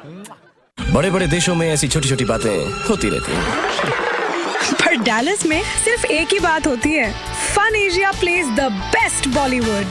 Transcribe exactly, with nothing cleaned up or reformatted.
बड़े बड़े देशों में ऐसी छोटी छोटी बातें होती रहती हैं, पर डैलस में सिर्फ एक ही बात होती है, fun Asia plays the best Bollywood.